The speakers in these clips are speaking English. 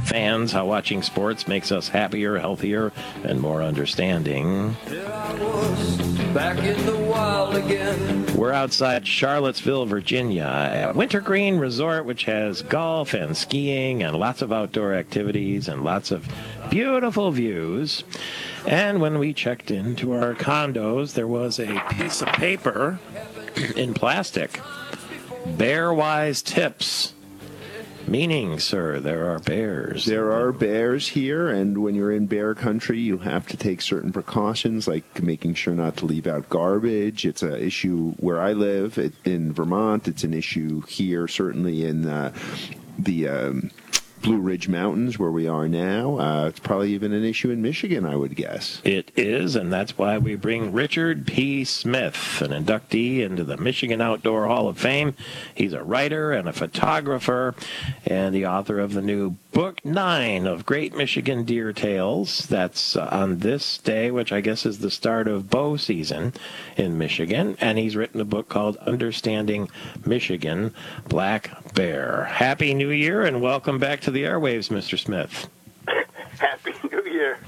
fans how watching sports makes us happier, healthier, and more understanding. There I was, back in the wild again. We're outside Charlottesville, Virginia, at Wintergreen Resort, which has golf and skiing and lots of outdoor activities and lots of beautiful views. And when we checked into our condos, there was a piece of paper in plastic. Bear-wise tips. Meaning, sir, there are bears. There are bears here, and when you're in bear country, you have to take certain precautions, like making sure not to leave out garbage. It's an issue where I live in Vermont. It's an issue here, certainly in the Blue Ridge Mountains, where we are now. It's probably even an issue in Michigan, I would guess. It is, and that's why we bring Richard P. Smith, an inductee into the Michigan Outdoor Hall of Fame. He's a writer and a photographer and the author of the new Book 9 of Great Michigan Deer Tales. That's on this day, which I guess is the start of bow season in Michigan. And he's written a book called Understanding Michigan Black Bear. Happy New Year and welcome back to the airwaves, Mr. Smith. Happy New Year.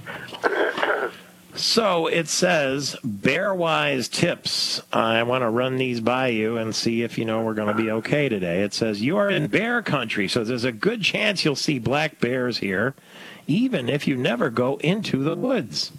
So it says, bear-wise tips. I want to run these by you and see if you know we're going to be okay today. It says, you are in bear country, so there's a good chance you'll see black bears here, even if you never go into the woods.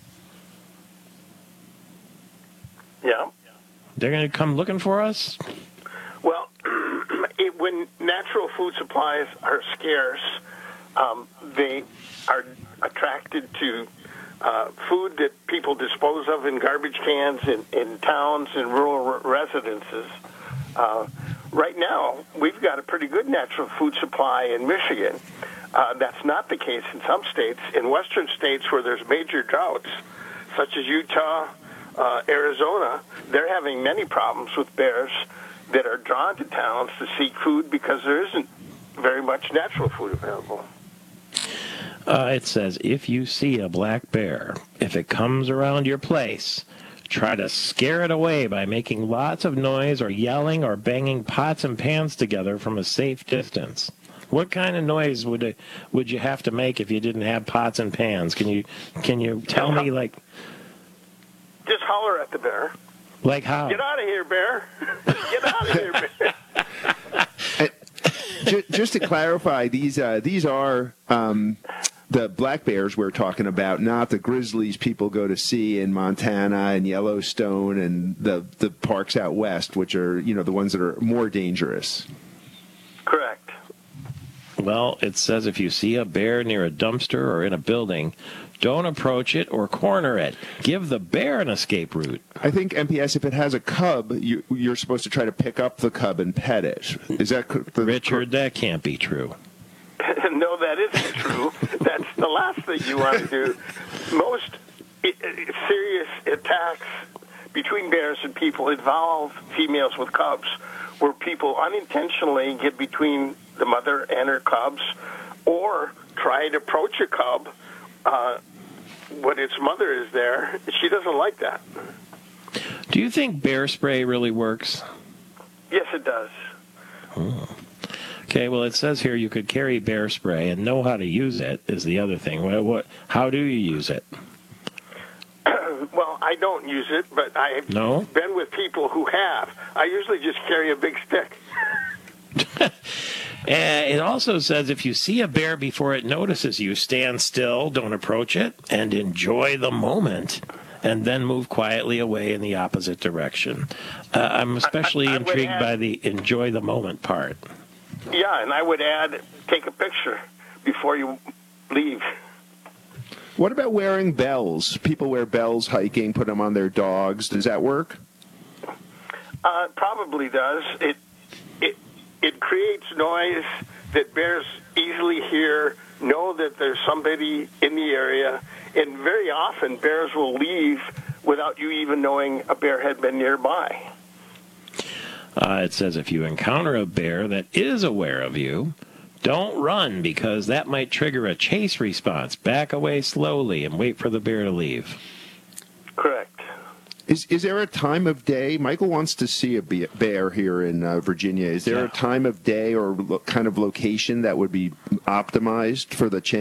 Yeah. They're going to come looking for us? Well, when natural food supplies are scarce, they are attracted to food that people dispose of in garbage cans in towns and rural residences. Right now, we've got a pretty good natural food supply in Michigan. That's not the case in some states. In western states where there's major droughts, such as Utah, Arizona, they're having many problems with bears that are drawn to towns to seek food because there isn't very much natural food available. It says, if you see a black bear, if it comes around your place, try to scare it away by making lots of noise or yelling or banging pots and pans together from a safe distance. What kind of noise would you have to make if you didn't have pots and pans? Can you tell me, like... Just holler at the bear. Like how? Get out of here, bear. Get out of here, bear. Just to clarify, these are the black bears we're talking about, not the grizzlies people go to see in Montana and Yellowstone and the parks out west, which are, the ones that are more dangerous. Correct. Well, it says if you see a bear near a dumpster or in a building, don't approach it or corner it. Give the bear an escape route. I think, MPS, if it has a cub, you're supposed to try to pick up the cub and pet it. Is that Richard, that can't be true. No, that isn't true. That's the last thing you want to do. Most serious attacks between bears and people involve females with cubs, where people unintentionally get between the mother and her cubs or try to approach a cub when its mother is there. She doesn't like that. Do you think bear spray really works? Yes, it does. Oh. Okay, well, it says here you could carry bear spray and know how to use it is the other thing. How do you use it? Well, I don't use it, but I've been with people who have. I usually just carry a big stick. It also says if you see a bear before it notices you, stand still, don't approach it, and enjoy the moment, and then move quietly away in the opposite direction. I'm especially intrigued by the enjoy the moment part. Yeah, and I would add, take a picture before you leave. What about wearing bells? People wear bells hiking, put them on their dogs. Does that work? Probably does. It creates noise that bears easily hear, know that there's somebody in the area, and very often bears will leave without you even knowing a bear had been nearby. It says if you encounter a bear that is aware of you, don't run because that might trigger a chase response. Back away slowly and wait for the bear to leave. Correct. Is there a time of day? Michael wants to see a bear here in Virginia. Is there a time of day or kind of location that would be optimized for the chance?